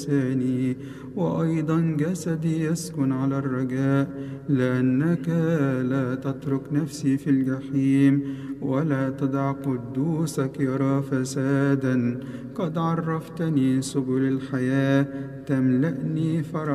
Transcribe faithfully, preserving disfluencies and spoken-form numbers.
لساني، وأيضا جسدي يسكن على الرجاء، لأنك لا تترك نفسي في الجحيم، ولا تدع قدوسك يرى فسادا. قد عرفتني سبل الحياة، تملأني فرحا